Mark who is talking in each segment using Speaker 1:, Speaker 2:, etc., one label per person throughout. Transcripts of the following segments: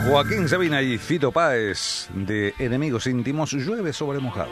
Speaker 1: Joaquín Sabina y Fito Páez de Enemigos Íntimos, Llueve sobre mojado.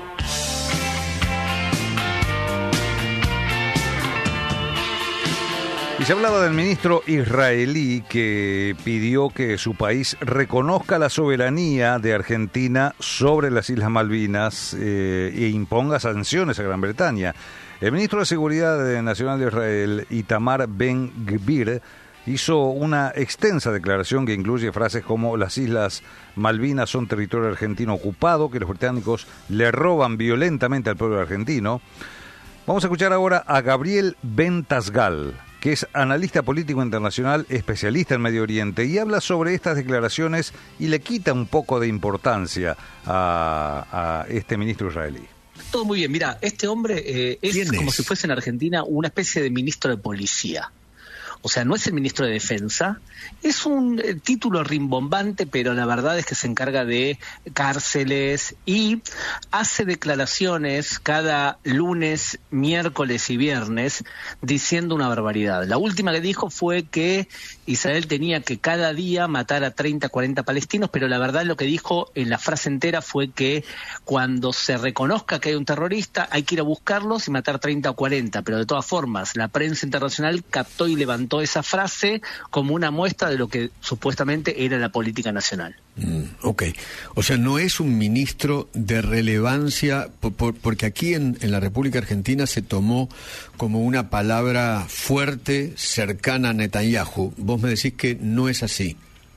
Speaker 1: Y se hablaba del ministro israelí que pidió que su país reconozca la soberanía de Argentina sobre las Islas Malvinas e imponga sanciones a Gran Bretaña. El ministro de Seguridad Nacional de Israel, Itamar Ben-Gvir, hizo una extensa declaración que incluye frases como las Islas Malvinas son territorio argentino ocupado, que los británicos le roban violentamente al pueblo argentino. Vamos a escuchar ahora a Gabriel Ben-Tasgal, que es analista político internacional, especialista en Medio Oriente, y habla sobre estas declaraciones y le quita un poco de importancia a este ministro israelí.
Speaker 2: Todo muy bien. Mira, este hombre es como si fuese en Argentina una especie de ministro de policía. O sea, no es el ministro de Defensa, es un título rimbombante, pero la verdad es que se encarga de cárceles y hace declaraciones cada lunes, miércoles y viernes diciendo una barbaridad. La última que dijo fue que Israel tenía que cada día matar a 30, 40 palestinos, pero la verdad lo que dijo en la frase entera fue que cuando se reconozca que hay un terrorista hay que ir a buscarlos y matar 30 o 40, pero de todas formas la prensa internacional captó y levantó esa frase como una muestra de lo que supuestamente era la política nacional.
Speaker 3: Ok, o sea, no es un ministro de relevancia, porque aquí en la República Argentina se tomó como una palabra fuerte, cercana a Netanyahu. Vos me decís que no es así.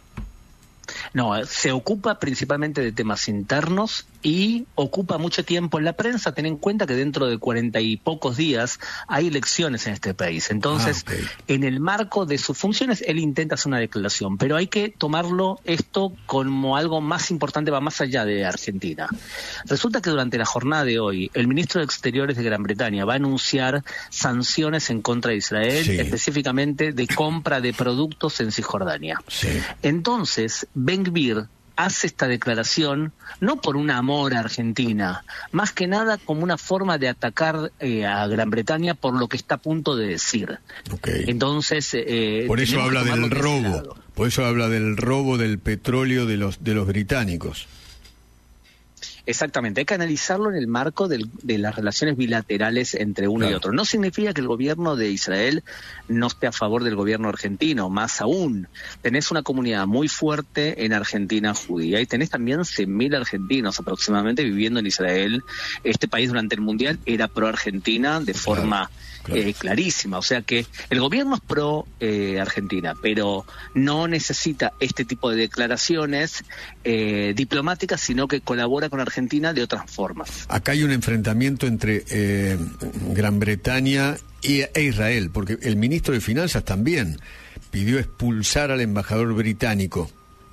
Speaker 2: No, se ocupa principalmente de temas internos y ocupa mucho tiempo en la prensa. Ten en cuenta que dentro de 40 y pocos días hay elecciones en este país. Entonces, en el marco de sus funciones, él intenta hacer una declaración, pero hay que tomarlo esto como algo más importante, va más allá de Argentina. Resulta que durante la jornada de hoy, el ministro de Exteriores de Gran Bretaña va a anunciar sanciones en contra de Israel, específicamente de compra de productos en Cisjordania. Entonces, Ben-Gvir hace esta declaración no por un amor a Argentina, más que nada como una forma de atacar a Gran Bretaña por lo que está a punto de decir. Entonces,
Speaker 3: por eso habla del robo, por eso habla del robo del petróleo de los británicos.
Speaker 2: Exactamente, hay que analizarlo en el marco de las relaciones bilaterales entre uno y otro. No significa que el gobierno de Israel no esté a favor del gobierno argentino, más aún. Tenés una comunidad muy fuerte en Argentina judía y tenés también 100.000 argentinos aproximadamente viviendo en Israel. Este país durante el Mundial era pro-Argentina de forma clarísima, o sea que el gobierno es pro-Argentina, pero no necesita este tipo de declaraciones diplomáticas, sino que colabora con Argentina de otras formas.
Speaker 3: Acá hay un enfrentamiento entre Gran Bretaña e Israel, porque el ministro de Finanzas también pidió expulsar al embajador británico.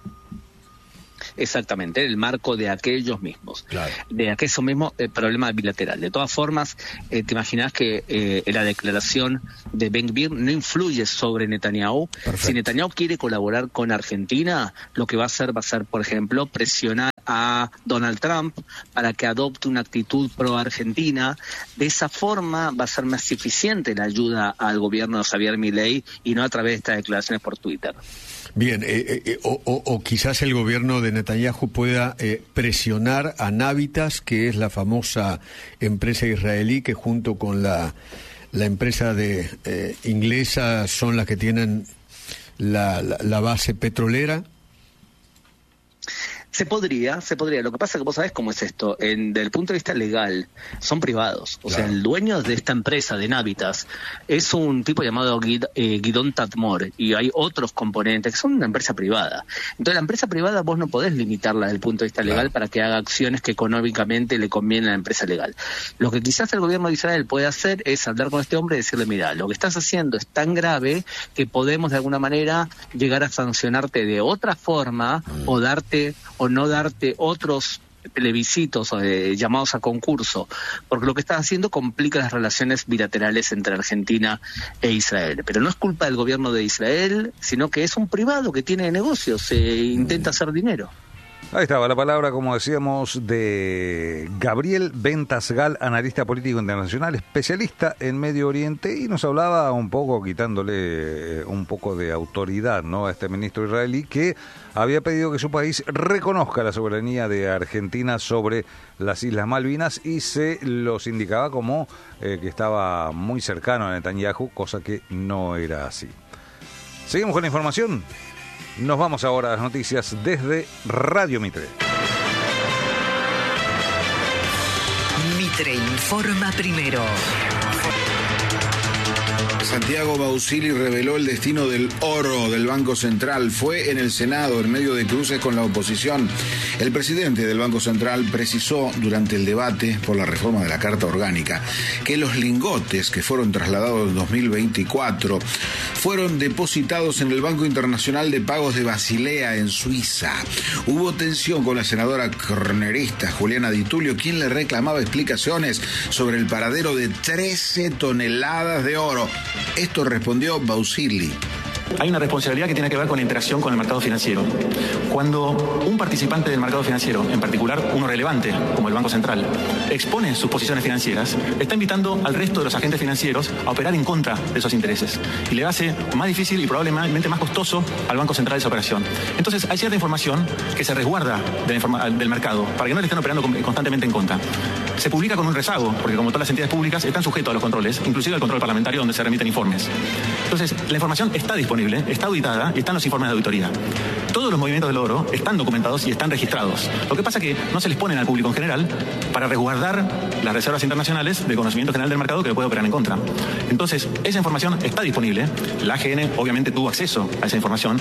Speaker 2: Exactamente, en el marco de aquellos mismos, de aquellos mismos problemas bilateral. De todas formas, te imaginas que la declaración de Ben-Gvir no influye sobre Netanyahu. Si Netanyahu quiere colaborar con Argentina, lo que va a hacer, por ejemplo, presionar a Donald Trump para que adopte una actitud pro-argentina. De esa forma va a ser más eficiente la ayuda al gobierno de Javier Milei y no a través de estas declaraciones por Twitter.
Speaker 3: Bien, o quizás el gobierno de Netanyahu pueda presionar a Navitas, que es la famosa empresa israelí que junto con la empresa inglesa son las que tienen la base petrolera.
Speaker 2: Se podría. Lo que pasa es que vos sabés cómo es esto. Desde el punto de vista legal, son privados. O sea, el dueño de esta empresa, de Navitas, es un tipo llamado Gidon Tadmor. Y hay otros componentes que son una empresa privada. Entonces, la empresa privada vos no podés limitarla desde el punto de vista legal para que haga acciones que económicamente le convienen a la empresa legal. Lo que quizás el gobierno de Israel puede hacer es hablar con este hombre y decirle, mira, lo que estás haciendo es tan grave que podemos de alguna manera llegar a sancionarte de otra forma o darte o no darte otros plebiscitos llamados a concurso, porque lo que estás haciendo complica las relaciones bilaterales entre Argentina e Israel. Pero no es culpa del gobierno de Israel, sino que es un privado que tiene negocios, intenta hacer dinero.
Speaker 1: Ahí estaba la palabra, como decíamos, de Gabriel Ventasgal, analista político internacional, especialista en Medio Oriente, y nos hablaba un poco, quitándole un poco de autoridad, ¿no?, a este ministro israelí que había pedido que su país reconozca la soberanía de Argentina sobre las Islas Malvinas, y se los indicaba como que estaba muy cercano a Netanyahu, cosa que no era así. Seguimos con la información. Nos vamos ahora a las noticias desde Radio Mitre.
Speaker 4: Mitre informa primero.
Speaker 5: Santiago Bausili reveló el destino del oro del Banco Central. Fue en el Senado, en medio de cruces con la oposición. El presidente del Banco Central precisó durante el debate por la reforma de la Carta Orgánica que los lingotes que fueron trasladados en 2024 fueron depositados en el Banco Internacional de Pagos de Basilea, en Suiza. Hubo tensión con la senadora kirchnerista Juliana Di Tulio, quien le reclamaba explicaciones sobre el paradero de 13 toneladas de oro. Esto respondió Bausili.
Speaker 6: Hay una responsabilidad que tiene que ver con la interacción con el mercado financiero. Cuando un participante del mercado financiero, en particular uno relevante como el Banco Central, expone sus posiciones financieras, está invitando al resto de los agentes financieros a operar en contra de esos intereses, y le hace más difícil y probablemente más costoso al Banco Central esa operación. Entonces hay cierta información que se resguarda del mercado para que no le estén operando constantemente en contra. Se publica con un rezago, porque como todas las entidades públicas están sujetos a los controles, inclusive al control parlamentario donde se remiten informes. Entonces, la información está disponible, está auditada y están los informes de auditoría. Todos los movimientos del oro están documentados y están registrados. Lo que pasa es que no se les ponen al público en general para resguardar las reservas internacionales de conocimiento general del mercado que le puede operar en contra. Entonces, esa información está disponible. La AGN obviamente tuvo acceso a esa información.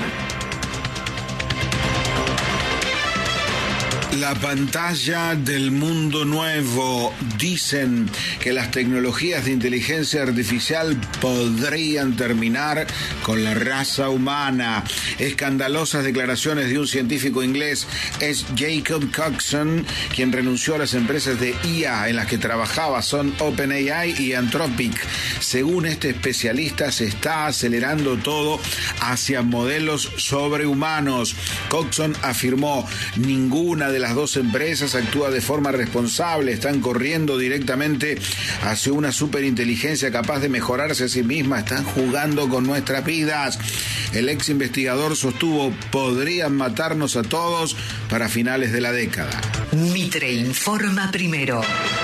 Speaker 5: La pantalla del mundo nuevo. Dicen que las tecnologías de inteligencia artificial podrían terminar con la raza humana. Escandalosas declaraciones de un científico inglés, es Jacob Coxon, quien renunció a las empresas de IA en las que trabajaba, son OpenAI y Anthropic. Según este especialista, se está acelerando todo hacia modelos sobrehumanos. Coxon afirmó: ninguna de las dos empresas actúa de forma responsable, están corriendo directamente hacia una superinteligencia capaz de mejorarse a sí misma, están jugando con nuestras vidas. El ex investigador sostuvo: podrían matarnos a todos para finales de la década.
Speaker 4: Mitre informa primero.